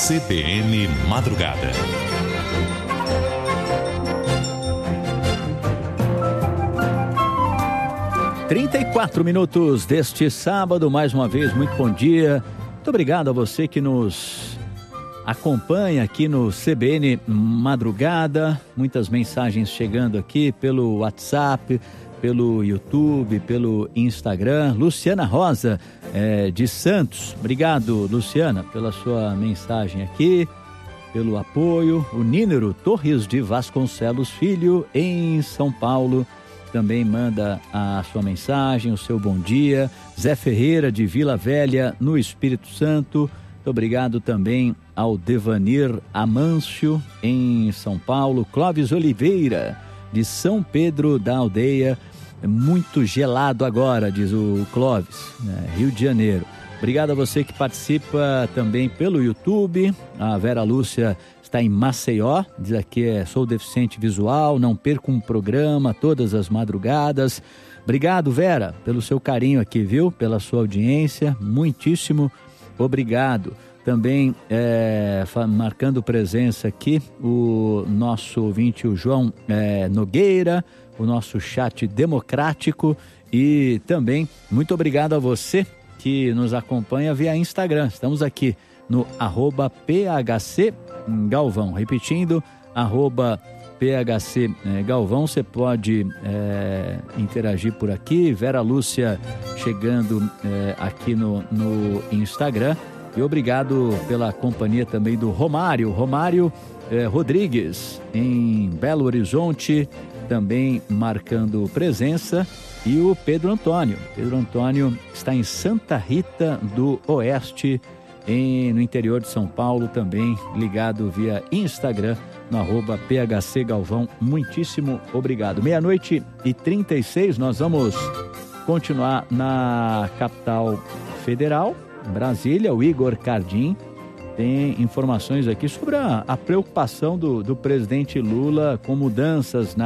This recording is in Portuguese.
CBN Madrugada. – 34 minutos deste sábado, mais uma vez, muito bom dia. Muito obrigado a você que nos acompanha aqui no CBN Madrugada. Muitas mensagens chegando aqui pelo WhatsApp, pelo YouTube, pelo Instagram. Luciana Rosa, de Santos. Obrigado, Luciana, pela sua mensagem aqui, pelo apoio. O Nínero Torres de Vasconcelos Filho, em São Paulo, também manda a sua mensagem, o seu bom dia. Zé Ferreira, de Vila Velha, no Espírito Santo. Muito obrigado também ao Devanir Amâncio, em São Paulo. Clóvis Oliveira, de São Pedro da Aldeia. É muito gelado agora, diz o Clóvis, né? Rio de Janeiro. Obrigado a você que participa também pelo YouTube. A Vera Lúcia está em Maceió, diz aqui: sou deficiente visual, não perco um programa todas as madrugadas. Obrigado, Vera, pelo seu carinho aqui, viu? Pela sua audiência, muitíssimo obrigado. Também marcando presença aqui o nosso ouvinte, o João Nogueira, o nosso chat democrático, e também muito obrigado a você que nos acompanha via Instagram. Estamos aqui no @PHC Galvão, repetindo, @PHC Galvão. Você pode interagir por aqui. Vera Lúcia chegando aqui no Instagram. E obrigado pela companhia também do Romário Rodrigues, em Belo Horizonte, também marcando presença. E o Pedro Antônio está em Santa Rita do Oeste, no interior de São Paulo, também ligado via Instagram, no @PHC Galvão. Muitíssimo obrigado. 00:36, nós vamos continuar na capital federal, Brasília. O Igor Cardim tem informações aqui sobre a preocupação do presidente Lula com mudanças na